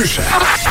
ndryshe.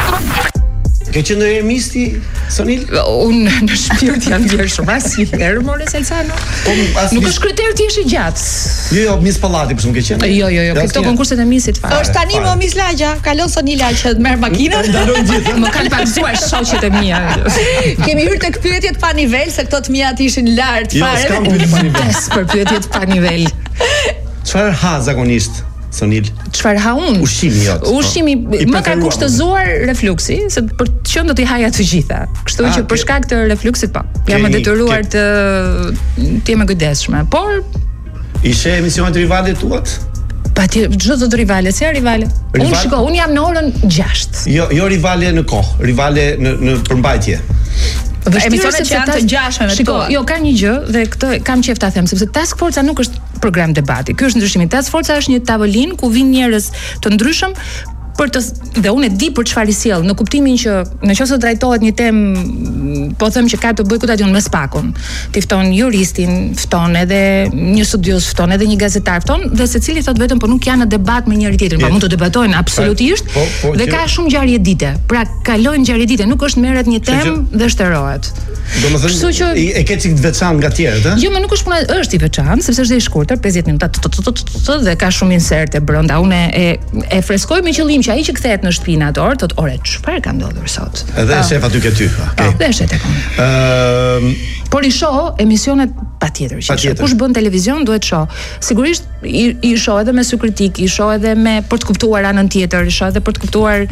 Ke qenë ndonjëherë misti, Sonil? Unë në shpirt jam vjershëm, asnjëherë more Salsano. Nuk është kriter ti je gjatë. Jo, Miss Pallati për shkak ke qenë. Jo, këto konkurset e Missit fare. Është tani më Miss Lagja, kalon Sonila që merr makinën. Ndalojnë gjithë. Më kanë paksuar shoqet e mia. Kemi hyrë tek pyetjet pa nivel, se këto të mijat ishin lart fare. Jo, s'kam pyetje pa nivel. Për pyetjet pa nivel. Çfarë ha zakonisht? Sonil. Çfarë ha unë? Ushqimi jot. Ushqimi më ka kushtëzuar refluksi, se për të qenë do t'i haja të gjitha. Kështu që për shkak të refluksit po. Jam e detyruar të jem e kujdesshme. Por ishe emisionet rivale tuat? Patjetër, çdo të rivale, si rivale. Unë jam në orën 6. Jo rivale në kohë, rivale në përmbajtje. Emisionet që janë të ngjashme me to. Jo, ka një gjë dhe këtë kam qejf ta them, sepse Task Forca nuk është program debati. Ky është ndryshimi. Task Forca është një tavolinë ku vinë njerëz të ndryshëm dhe unë e di për çfarë i sjell, në kuptimin që nëse trajtohet një temë, po them që ka të bëjë kutajun me spakun. Ti fton juristin, fton edhe një studios, fton edhe një gazetar, fton dhe secili thot vetëm po nuk janë në debat me njëri tjetrin, po mund të debatojnë absolutisht. Dhe ka shumë ngjarje dite. Pra kalojnë ngjarje dite, nuk është merret një temë dhe shterohet. Domethënë e ke çik të veçantë nga tjerët, ëh? Jo, më nuk është puna, është i veçantë, sepse është i shkurtër, 50 minuta dhe ka shumë inserte brenda. Unë e freskoj me qëllim që ai që kthehet në shtëpinë atë orë, thotë, "Ore, çfarë ka ndodhur sot?" Edhe shef aty ke ty. Okej. Dhe është tek unë. Por i shoh emisionet patjetër që kush bën televizion duhet shoh. Sigurisht i shoh edhe me sy kritik, i shoh edhe me për të kuptuar anën tjetër, i shoh edhe për të kuptuar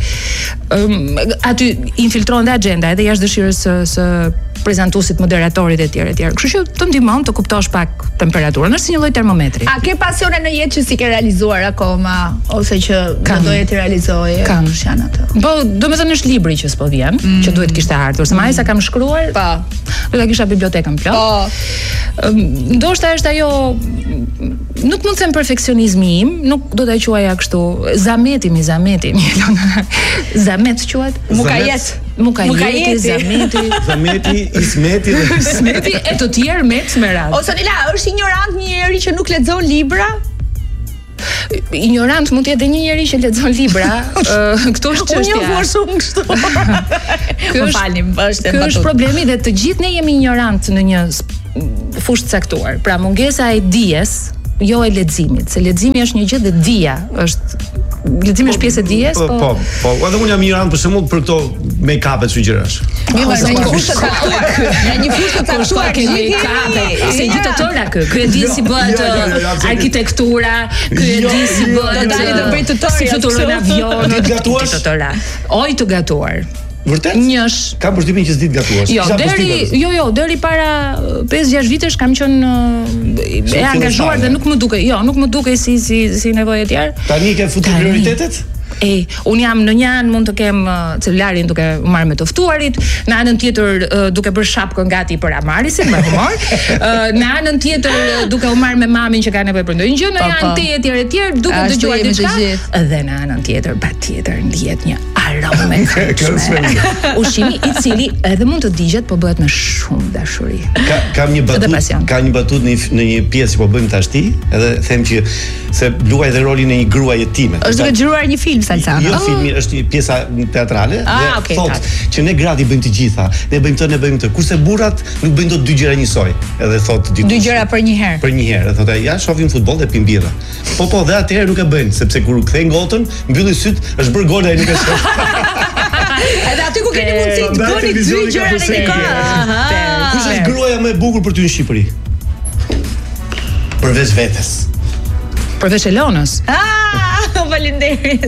aty infiltron dhe agenda edhe jashtë dëshirës së prezantuesit, moderatorit e tjerë. Kështu që të ndihmon të kuptosh pak temperaturën, është si një lloj termometri. A ke pasione në jetë që si ke realizuar akoma ose që do doje të realizoje? Kam janë ato. Po, domethënë është libri që s'po vjen, që duhet kishte ardhur. Se më sa kam shkruar, do ta kisha bibliotekën plot. Po. Ndoshta është ajo, nuk mund të them perfeksionizmi im, nuk do ta quaja kështu. Zameti. Zamet quhet? Mukajeti, Zameti, Ismeti e të tjerë me radhë. O Sonila, është ignorant një njeri që nuk lexon libra? Ignorant mund të jetë një njeri që lexon libra. Këtu është çështja. Unë jam shumë kështu. Ky është problemi dhe të gjithë ne jemi ignorant në një fushë të caktuar. Pra mungesa e dijes, jo e leximit, se leximi është një gjë dhe dija është leximi është pjesë e dijes, po, edhe unë jam ignorant për shembull për këto make-up-e çu gjërash. Në një fushë të caktuar. Në një fushë të caktuar ke make-up-e, se gjithë ato ky e di si bëhet arkitektura, ky e di si bëhet si fluturon avioni, oj të gatuar. Vërtet? Njësh. Kam përshtypjen që s'di të gatuash. Deri para 5-6 vitesh kam qenë e angazhuar dhe nuk më dukej si nevojë e tjerë. Tani ke futur prioritetet? Unë jam në një anë mund të kem celularin duke marrë me të ftuarit, në anën tjetër duke bërë shapkën gati për amarisin me humor, në anën tjetër duke u marrë me mamin që ka nevojë për ndonjë gjë, në anën tjetër duke dëgjuar diçka, dhe në anën tjetër patjetër ndihet një aromë ushqimi i cili edhe mund të digjet, po bëhet me shumë dashuri. Ka një batut në një pjesë që po bëjmë tashti, edhe them që se luaj dhe rolin e një gruaje time. Është duke xhiruar një film Salsano. Jo, filmi është një pjesa teatrale dhe thotë që ne gratë bëjmë të gjitha, ne bëjmë të, kurse burrat nuk bëjnë dot dy gjëra njësoj. Edhe thotë dikush. Dy gjëra për një herë. Për një herë, thotë ja shohim futboll dhe pim birra. Po dhe atëherë nuk e bëjnë, sepse kur kthejnë gotën, mbylli syt, është bërë gola e nuk e shoh. Edhe aty ku keni mundësi të bëni dy gjëra në një kohë. Kush është gruaja më e bukur për ty në Shqipëri? Përveç vetes. Përveç Elonës. Faleminderit.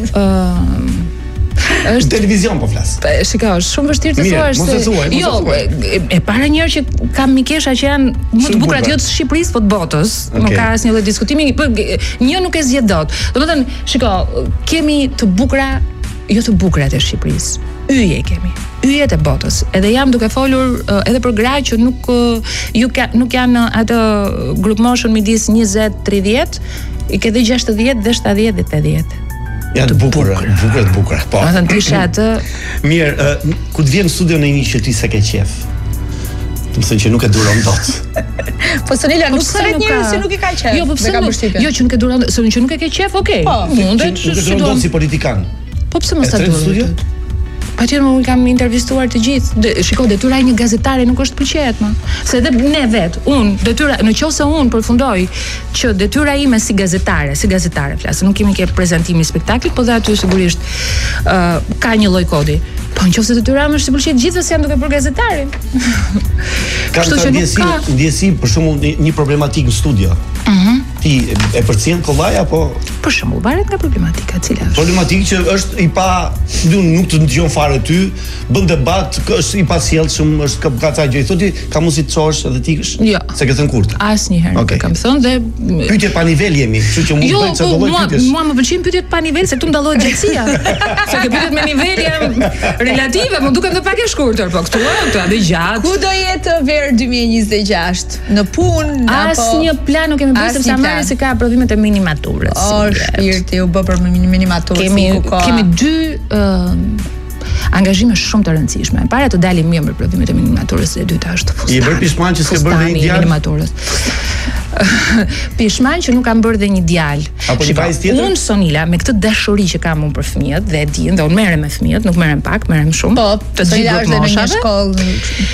Është televizion po flas. Shikoj, është shumë vështirë të thuash se. Jo, e para një herë që kam mikesha që janë më të bukura jo të Shqipërisë, po të botës. Nuk ka asnjë lloj diskutimi, një nuk e zgjedh dot. Domethënë, shikoj, kemi të bukura, jo të bukurat e Shqipërisë. Yje kemi. Yjet e botës. Edhe jam duke folur edhe për gra që nuk janë atë grup moshën midis 20-30, i ke dhe 60 dhe 70 dhe 80. Janë të bukura. Po. Do të thënë atë. Mirë, kur të vjen në studio në një që ti s'e ke qef. Do të thënë që nuk e duron dot. Po Sonila nuk thret njerëz se nuk i ka qef. Jo, po pse? Jo, që nuk e duron, që nuk e ke qef, okay. Mundet. Nuk e duron dot si politikan. Po pse mos ta duhet? Patjetër unë kam intervistuar të gjithë. Shikoj, detyra e një gazetare nuk është pëlqejet më. Se edhe ne detyra, nëse unë përfundoj që detyra ime si gazetare flas, nuk kemi ke prezantimi i spektaklit, po dhe aty sigurisht ka një lloj kodi. Po nëse detyra ime është si pëlqejt gjithë se janë duke bërë gazetarin. Kështu që ndjesi për shembull një problematikë në studio. Ti e përcjell kollaj apo për shembull varet nga problematika e cila është. Problematikë që është i pa, nuk të dëgjon fare ty, bën debat, është i pasjellshëm, është ka ca gjë. Thotë ka mos i çosh edhe ti kësh. Jo. Se ke thënë kurrë. Asnjëherë nuk kam thënë dhe pyetje pa nivel jemi, kështu që mund të bëj çdo lloj pyetjesh. Mua më pëlqejnë pyetjet pa nivel se këtu ndallohet gjatësia. Se ke pyetjet me nivel janë relative, më duket edhe pak e shkurtër, po këtu edhe gjatë. Ku do jetë ver 2026? Në punë apo asnjë plan nuk kemi bërë sepse marrë se ka provimet e minimaturës. Shpirti u bë për minimaturën. Kemi dy angazhime shumë të rëndësishme. E para të dalim mirë me provimet e minimaturës dhe e dyta është fustani. I bër pishman që s'ke bërë dhe një djalë minimaturës. Pishman që nuk kam bërë dhe një djalë. Apo një vajzë tjetër? Unë Sonila me këtë dashuri që kam unë për fëmijët dhe e di, dhe unë merrem me fëmijët, nuk merrem pak, merrem shumë. Po, të gjithë është në një shkollë.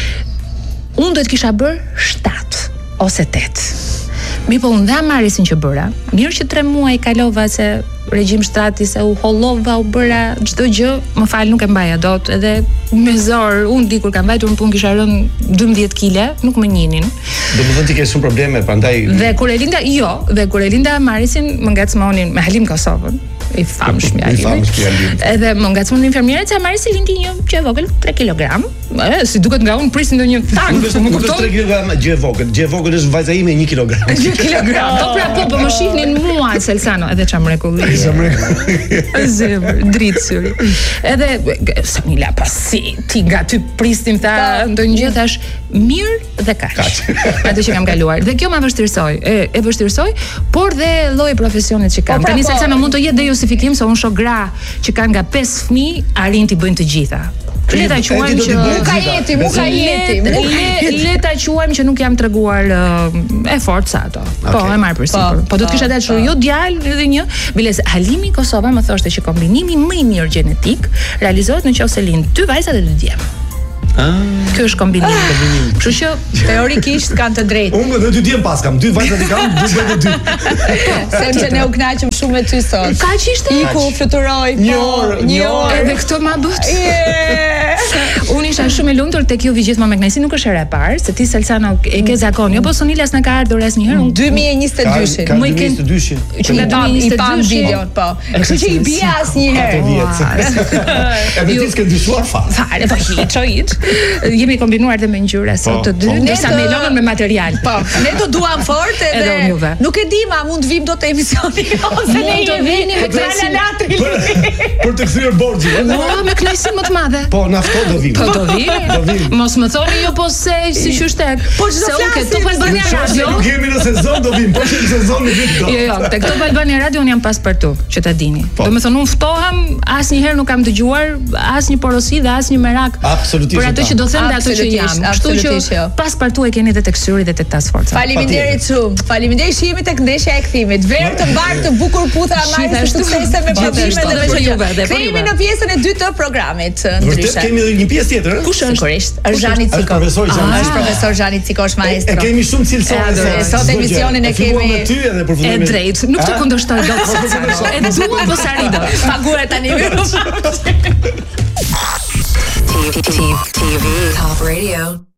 Unë do të kisha bërë 7 ose 8. Mi po unë dhe Amarisin që bëra, mirë që 3 muaj kalova se regjim shtrati, se u hollova, u bëra çdo gjë, më fal nuk e mbaja dot, edhe me zor, unë di kur kam vajtur në punë kisha rënë 12 kg, nuk më njinin. Domethënë ti ke shumë probleme, prandaj. Dhe kur e linda Amarisin, më ngacmonin me Halim Kosovën. I famshëm Halim. Edhe më ngacmonin infermierët se Amarisi lindi një gjë e vogël, 3 kg. Si duket nga unë prisin ndonjë tank, më kupton. 3 kg gjë e vogël. Gjë e vogël është vajza ime 1 kg. 1 kg. Po më shihnin mua Selsano, edhe çam mrekulli. Zemër, dritë syri. Edhe Samila pasi ti gati pristim tha ndonjë gjë thash mirë dhe kaq. Atë që kam kaluar. Dhe kjo më vështirësoi. E vështirësoi, por dhe lloji profesionit që kam. Tani Selsano mund të jetë dhe justifikim se unë shoh gra që kanë nga 5 fëmijë arrin t'i bëjnë të gjitha. Le ta quajmë që le ta quajmë që nuk jam treguar e fortë sa ato. Po, e marr për sipër. Po do të kisha dalë jo djalë edhe një, bilez Halimi Kosova më thoshte që kombinimi më i mirë gjenetik realizohet nëse lind 2 vajza dhe 2 djem. Kjo është kombinim. Kështu që teorikisht kanë të drejtë. Unë edhe 2 djem pas kam, 2 vajza i kam, 2 dhe 2. Sepse ne u kënaqëm shumë me ty sot. Kaq ishte? Iku fluturoj. Një orë. Edhe këto ma bët. Unë isha shumë e lumtur tek ju vi gjithmonë me kënaqësi, nuk është hera e parë, se ti Selsano e ke zakon. Jo, po Sonilas na ka ardhur asnjëherë. 2022-shin. Më i 2022-shin. Që nga 2022 videon, po. Kështu që i bie asnjëherë. Edhe ti s'ke dyshuar fare. Fare, po hiç. Jemi kombinuar dhe me ngjyra sot të dy, ndërsa me lënën me material. Po, ne do duam fort edhe nuk e di ma mund vim dot te emisioni ose ne do vini me tralatri. Për të kthyer borxhin. Me kënaqësi më të madhe. Po, na fto do vim. Po do vim. Mos më thoni jo po se si qyshtet. Po çdo flas Top Albania Radio. Nuk jemi në sezon do vim, po në sezon nuk vim dot. Jo, te Top Albania Radio un jam paspartu, që ta dini. Domethënë un ftohem, asnjëherë nuk kam dëgjuar asnjë porosi dhe asnjë merak. Absolutisht. Për ato që do them dhe ato që jam. Kështu që paspartu e keni edhe tek syri dhe tek tas forca. Faleminderit shumë. Faleminderit që jemi tek ndeshja e kthimit. Verë të mbarë të bukur putra Amari suksese me prodhime dhe me juve. Kthehemi në pjesën e dytë të programit. Vërtet kemi edhe një pjesë tjetër, ëh? Kush është? Sigurisht, është Zhani Ciko. Është profesor Zhani Cikosh maestro. E kemi shumë cilësore. Sot emisionin e kemi me ty edhe për fundimin. E drejt, nuk të kundërshtoj dot. E dua po sa rido. Paguhet tani. TV Top Radio.